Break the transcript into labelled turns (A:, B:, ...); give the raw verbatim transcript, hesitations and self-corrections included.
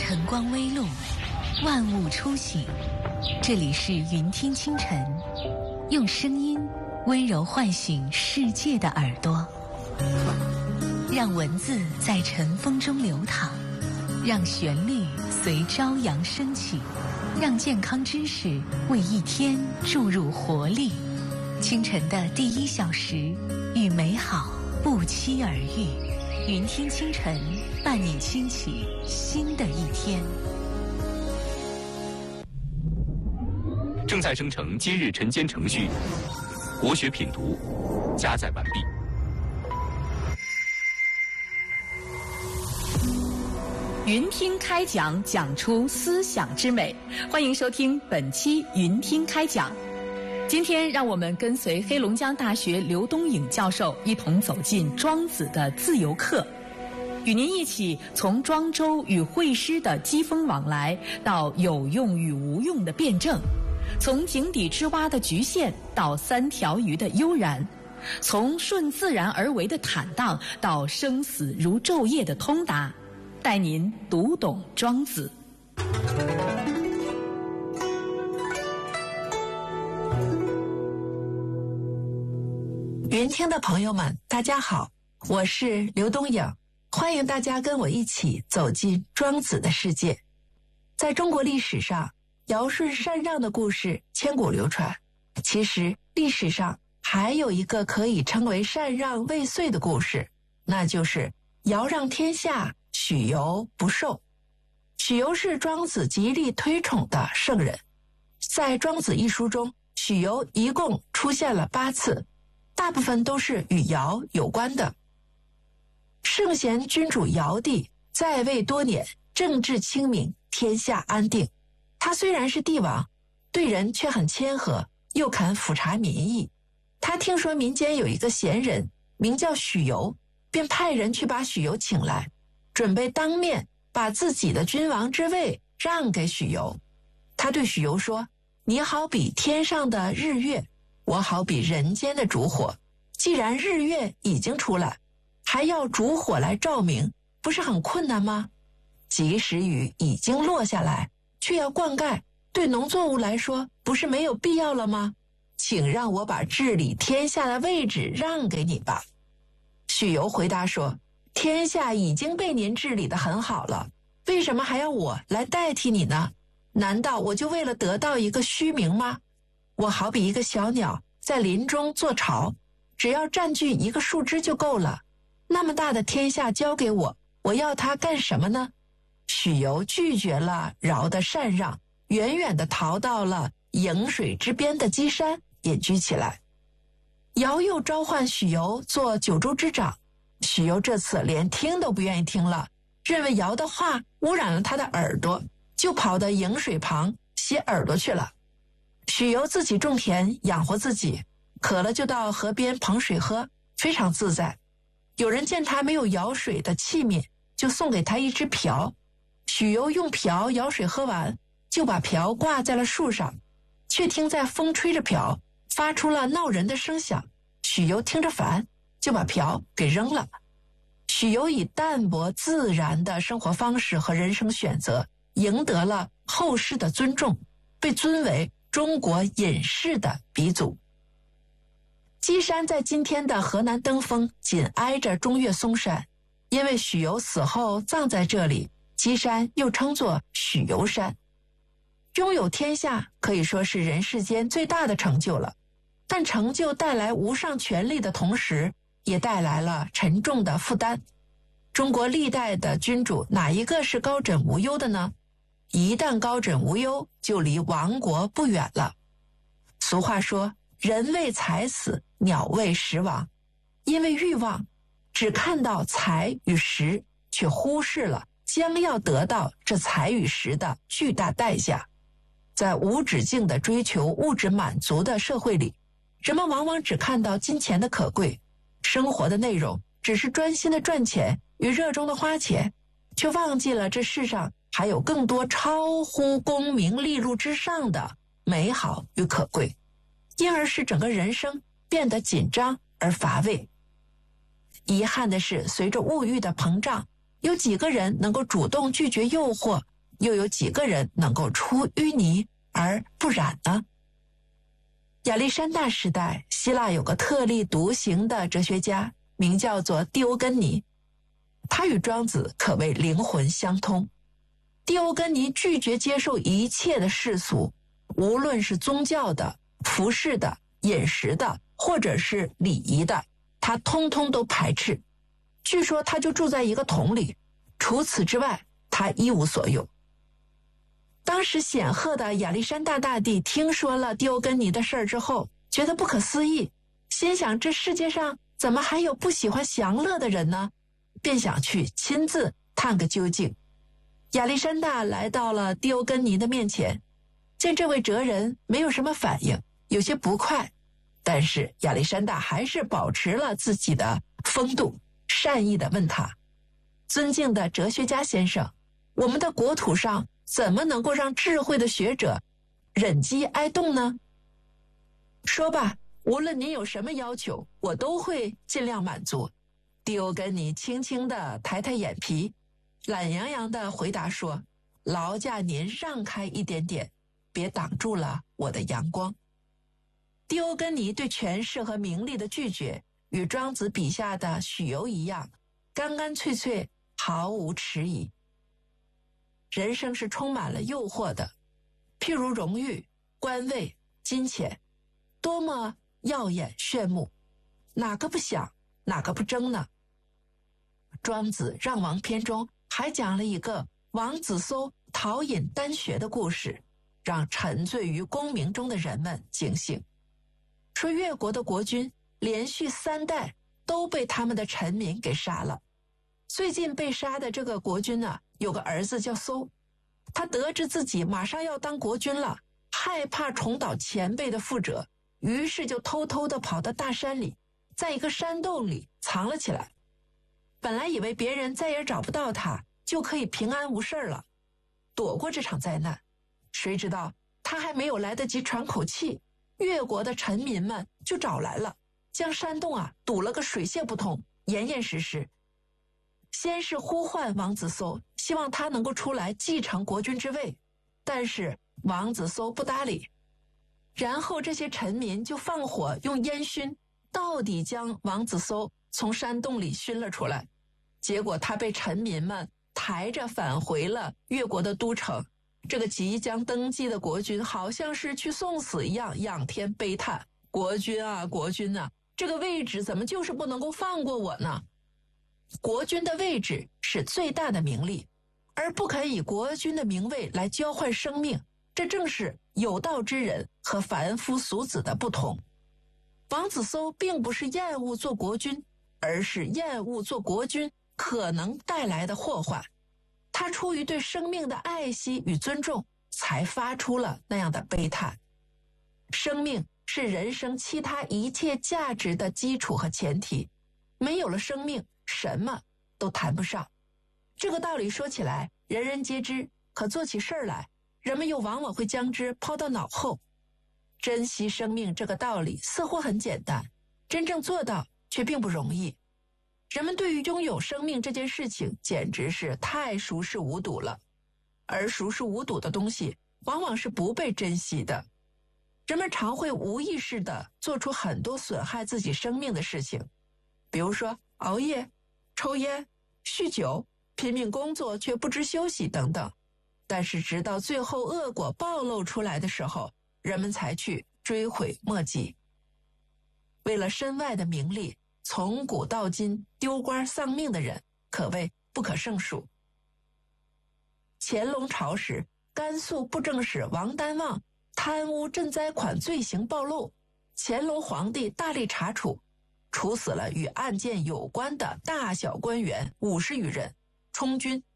A: 晨光微露，万物初醒。这里是云听清晨，用声音温柔唤醒世界的耳朵，让文字在晨风中流淌，让旋律随朝阳升起，让健康知识为一天注入活力。清晨的第一小时，与美好不期而遇。云听清晨，伴你轻启新的一天。
B: 正在生成今日晨间程序，国学品读加载完毕。
C: 云听开讲，讲出思想之美。欢迎收听本期云听开讲。今天让我们跟随黑龙江大学刘东颖教授一同走进庄子的自由课，与您一起从庄周与惠施的机锋往来到有用与无用的辩证，从井底之蛙的局限到三条鱼的悠然，从顺自然而为的坦荡到生死如昼夜的通达，带您读懂庄子。
D: 云听的朋友们，大家好，我是刘东颖，欢迎大家跟我一起走进庄子的世界。在中国历史上，尧舜禅让的故事千古流传。其实历史上还有一个可以称为禅让未遂的故事，那就是尧让天下，许由不受。许由是庄子极力推崇的圣人，在《庄子》一书中，许由一共出现了八次，大部分都是与尧有关的。圣贤君主尧帝在位多年，政治清明，天下安定。他虽然是帝王，对人却很谦和，又肯抚察民意。他听说民间有一个贤人名叫许由，便派人去把许由请来，准备当面把自己的君王之位让给许由。他对许由说，你好比天上的日月，我好比人间的烛火，既然日月已经出来，还要烛火来照明，不是很困难吗？即使雨已经落下来，却要灌溉，对农作物来说，不是没有必要了吗？请让我把治理天下的位置让给你吧。许由回答说，天下已经被您治理得很好了，为什么还要我来代替你呢？难道我就为了得到一个虚名吗？我好比一个小鸟在林中做巢，只要占据一个树枝就够了。那么大的天下交给我，我要它干什么呢？许由拒绝了尧的禅让，远远地逃到了颍水之边的箕山隐居起来。尧又召唤许由做九州之长，许由这次连听都不愿意听了，认为尧的话污染了他的耳朵，就跑到颍水旁洗耳朵去了。许由自己种田养活自己，渴了就到河边捧水喝，非常自在。有人见他没有舀水的器皿，就送给他一只瓢。许由用瓢舀水喝完，就把瓢挂在了树上，却听在风吹着瓢发出了闹人的声响。许由听着烦，就把瓢给扔了。许由以淡泊自然的生活方式和人生选择，赢得了后世的尊重，被尊为中国隐士的鼻祖。箕山在今天的河南登封，紧挨着中岳嵩山，因为许由死后葬在这里，箕山又称作许由山。拥有天下可以说是人世间最大的成就了，但成就带来无上权力的同时，也带来了沉重的负担。中国历代的君主哪一个是高枕无忧的呢？一旦高枕无忧，就离亡国不远了。俗话说，人为财死，鸟为食亡。因为欲望，只看到财与食，却忽视了将要得到这财与食的巨大代价。在无止境的追求物质满足的社会里，人们往往只看到金钱的可贵，生活的内容只是专心的赚钱与热衷的花钱，却忘记了这世上还有更多超乎功名利禄之上的美好与可贵，因而使整个人生变得紧张而乏味。遗憾的是，随着物欲的膨胀，有几个人能够主动拒绝诱惑， 又有几个人能够出淤泥而不染呢？亚历山大时代，希腊有个特立独行的哲学家，名叫做狄欧根尼。他与庄子可谓灵魂相通。狄欧根尼拒绝接受一切的世俗，无论是宗教的、服饰的、饮食的，或者是礼仪的，他通通都排斥。据说他就住在一个桶里，除此之外，他一无所有。当时显赫的亚历山大大帝听说了狄欧根尼的事儿之后，觉得不可思议，心想这世界上怎么还有不喜欢享乐的人呢？便想去亲自探个究竟。亚历山大来到了狄欧根尼的面前，见这位哲人没有什么反应，有些不快，但是亚历山大还是保持了自己的风度，善意地问他：尊敬的哲学家先生，我们的国土上怎么能够让智慧的学者忍饥挨冻呢？说吧，无论您有什么要求，我都会尽量满足。狄欧根尼轻轻地抬抬眼皮，懒洋洋地回答说：劳驾您让开一点点，别挡住了我的阳光。狄欧根尼对权势和名利的拒绝，与庄子笔下的许由一样，干干脆脆，毫无迟疑。人生是充满了诱惑的，譬如荣誉、官位、金钱，多么耀眼炫目，哪个不想，哪个不争呢？庄子《让王篇》中还讲了一个王子搜讨饮丹穴的故事，让沉醉于功名中的人们警醒。说越国的国君连续三代都被他们的臣民给杀了。最近被杀的这个国君呢，有个儿子叫搜，他得知自己马上要当国君了，害怕重蹈前辈的覆辙，于是就偷偷地跑到大山里，在一个山洞里藏了起来。本来以为别人再也找不到他，就可以平安无事了，躲过这场灾难。谁知道他还没有来得及喘口气，越国的臣民们就找来了，将山洞啊堵了个水泄不通，严严实实。先是呼唤王子搜，希望他能够出来继承国君之位，但是王子搜不搭理。然后这些臣民就放火用烟熏，到底将王子搜从山洞里熏了出来。结果他被臣民们抬着返回了越国的都城。这个即将登基的国君好像是去送死一样，仰天悲叹：国君啊，国君啊，这个位置怎么就是不能够放过我呢？国君的位置是最大的名利，而不肯以国君的名位来交换生命，这正是有道之人和凡夫俗子的不同。王子搜并不是厌恶做国君，而是厌恶做国君可能带来的祸患。他出于对生命的爱惜与尊重，才发出了那样的悲叹。生命是人生其他一切价值的基础和前提，没有了生命，什么都谈不上。这个道理说起来人人皆知，可做起事儿来，人们又往往会将之抛到脑后。珍惜生命这个道理似乎很简单，真正做到却并不容易。人们对于拥有生命这件事情简直是太熟视无睹了，而熟视无睹的东西往往是不被珍惜的。人们常会无意识地做出很多损害自己生命的事情，比如说熬夜、抽烟、酗酒、拼命工作却不知休息等等。但是直到最后恶果暴露出来的时候，人们才去追悔莫及。为了身外的名利，从古到今丢官丧命的人可谓不可胜数。乾隆朝时，甘肃布政使王丹旺贪污赈灾款罪行暴露，乾隆皇帝大力查处，处死了与案件有关的大小官员五十余人，充军